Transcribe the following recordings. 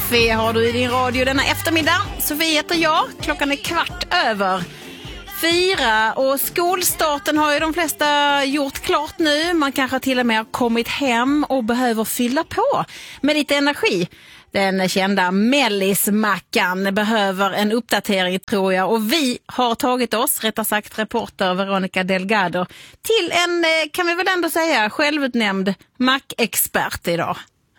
kaffe har du i din radio denna eftermiddag. Sofie heter jag. Klockan är 4:15 och skolstarten har ju de flesta gjort klart nu. Man kanske till och med har kommit hem och behöver fylla på med lite energi. Den kända mellismackan behöver en uppdatering, tror jag. Och vi har tagit oss, rättare sagt reporter Veronica Delgado, till en, kan vi väl ändå säga, självutnämnd mackexpert idag.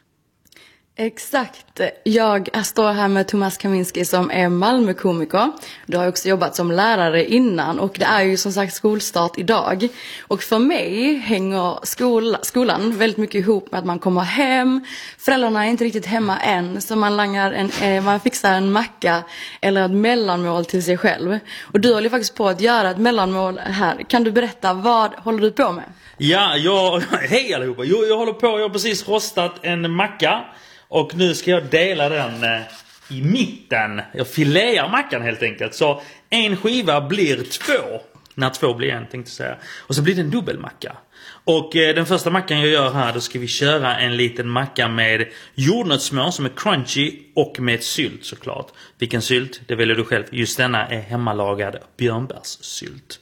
Exakt. Jag står här med Thomas Kaminski som är Malmökomiker. Du har också jobbat som lärare innan och det är ju som sagt skolstart idag. Och för mig hänger skolan väldigt mycket ihop med att man kommer hem. Föräldrarna är inte riktigt hemma än, så man fixar en macka eller ett mellanmål till sig själv. Och du håller faktiskt på att göra ett mellanmål här. Kan du berätta, vad håller du på med? Ja, hej allihopa. Jag håller på, jag har precis rostat en macka. Och nu ska jag dela den i mitten. Jag filear mackan helt enkelt. Så en skiva blir 2. När 2 blir 1, tänkte jag säga. Och så blir det en dubbelmacka. Och den första mackan jag gör här, då ska vi köra en liten macka med jordnötssmör som är crunchy och med sylt såklart. Vilken sylt? Det väljer du själv. Just denna är hemmalagad björnbärssylt.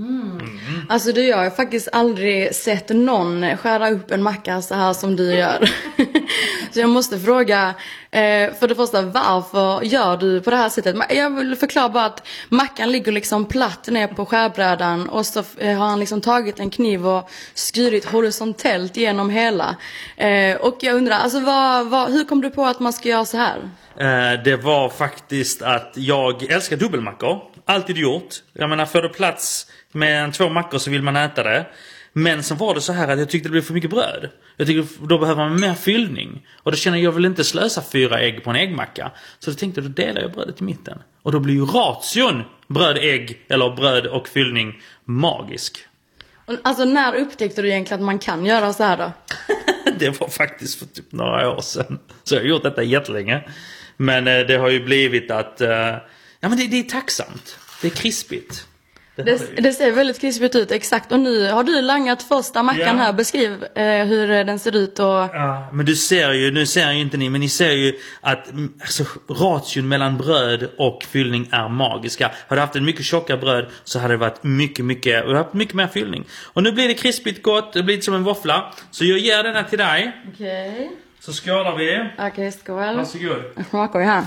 Alltså jag har faktiskt aldrig sett någon skära upp en macka så här som du gör. Så jag måste fråga, för det första, varför gör du på det här sättet? Jag vill förklara bara att mackan ligger liksom platt ner på skärbrädan och så har han liksom tagit en kniv och skurit horisontellt genom hela. Och jag undrar, alltså hur kom du på att man ska göra så här? Det var faktiskt att jag älskar dubbelmackor. Alltid gjort. Jag menar, får det plats med 2 mackor så vill man äta det. Men så var det så här att jag tyckte det blev för mycket bröd. Jag tyckte då behöver man mer fyllning. Och då känner jag vill inte slösa 4 ägg på en äggmacka. Så då tänkte jag, då delar jag brödet i mitten. Och då blir ju ration bröd-ägg eller bröd och fyllning magisk. Alltså när upptäckte du egentligen att man kan göra så här då? Det var faktiskt för typ några år sedan. Så jag har gjort detta jättelänge. Men det har ju blivit att ja, men det är tacksamt. Det är krispigt. Det ser väldigt krispigt ut, exakt. Och nu har du langat första mackan här. Beskriv hur den ser ut. Ja, men du ser ju, nu ser ju inte ni, men ni ser ju att alltså, ration mellan bröd och fyllning är magiska. Har du haft en mycket tjockare bröd så hade det varit mycket mer fyllning. Och nu blir det krispigt gott, det blir som en våffla. Så jag ger den här till dig. Okej. Så skålar vi. Okej, skål. Varsågod. Jag smakar ju här.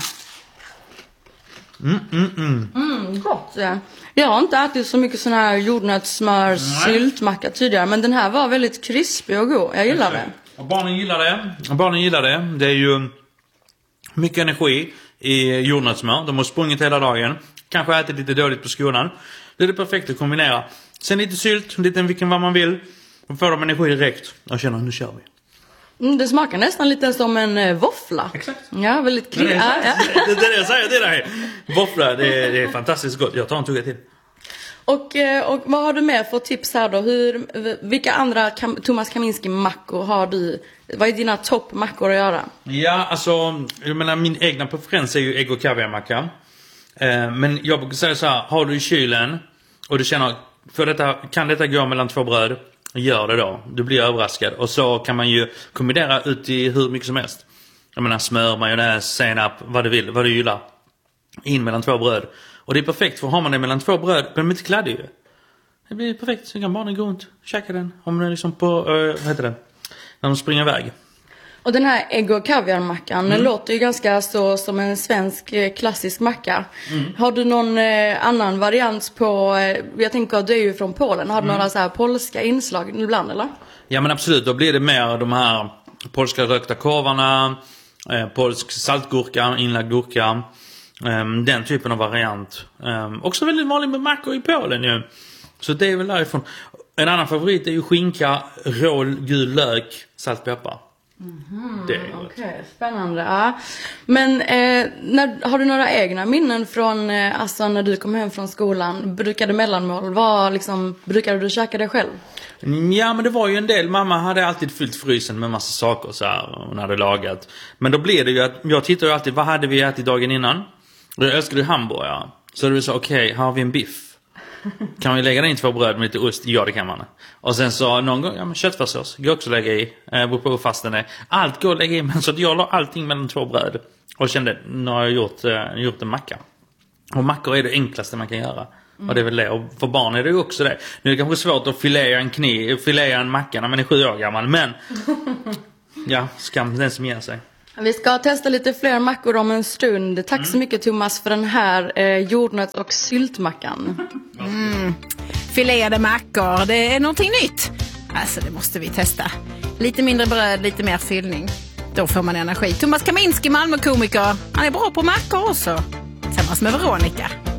Gott. Jag har inte ätit så mycket sån här jordnötssmör syltmacka tidigare, men den här var väldigt krispig och god. Jag gillar det. Och barnen gillar det. Det är ju mycket energi i jordnötssmör. De har sprungit hela dagen. Kanske ätit lite dåligt på skolan. Det är det perfekt att kombinera. Sen lite sylt, vilken vad man vill. Och får de energi direkt. Jag känner, nu kör vi. Det smakar nästan lite som en våffla. Exakt. Ja, väldigt Det är det jag säger till dig. Våffla, det är fantastiskt gott. Jag tar en tugga till. Och vad har du med för tips här då? Vilka andra Thomas Kaminski-mackor har du? Vad är dina toppmackor att göra? Ja, alltså, jag menar, min egna preferens är ju ägg- och kaviarmacka. Men jag brukar säga så här, har du i kylen och du känner, kan detta gå mellan 2 bröd? Gör det då. Du blir överraskad. Och så kan man ju kombinera ut i hur mycket som helst. Jag menar, smör, majonnäs, senap, vad du gillar. In mellan 2 bröd. Och det är perfekt, för har man det mellan 2 bröd blir de inte kladdig ju. Det blir perfekt, så kan barnen gå runt, käka den. Om den är liksom på, vad heter det? När de springer iväg. Och den här ägg- och kaviarmackan låter ju ganska så som en svensk klassisk macka. Har du någon annan variant på, jag tänker att du är ju från Polen. Har du några så här polska inslag ibland eller? Ja, men absolut, då blir det mer de här polska rökta korvarna, polsk saltgurka, inlagd gurka. Den typen av variant. Också väldigt vanlig med mackor i Polen ju. Så det är väl därifrån. En annan favorit är ju skinka, rå, gul lök, saltpeppar. Okej, spännande. Ja. Men har du några egna minnen från alltså när du kom hem från skolan? Brukade mellanmål? Brukade du käka det själv? Ja, men det var ju en del. Mamma hade alltid fyllt frysen med massa saker så här, hon hade lagat. Men då blev det ju att jag tittar ju alltid, vad hade vi ätit dagen innan? Och jag älskade hamburgare. Så det var så, okej, här har vi en biff. Kan vi lägga in 2 bröd med lite ost? Ja, det kan man. Och sen så någon gång, men köttfärssås går också att lägga i. Beror på hur fast den är. Allt går att lägga i, men så att jag la allting mellan 2 bröd. Och kände, nu har jag gjort en macka. Och mackor är det enklaste man kan göra. Och det är väl det. Och för barn är det ju också det. Nu är det kanske svårt att filea en macka när man är 7 år gammal. Men, ja, skam den som ger sig. Vi ska testa lite fler mackor om en stund. Tack så mycket Thomas för den här jordnöts- och syltmackan. Filerade mackor, det är någonting nytt. Alltså det måste vi testa. Lite mindre bröd, lite mer fyllning. Då får man energi. Thomas Kaminski, Malmö-komiker. Han är bra på mackor också. Tillsammans med Veronica.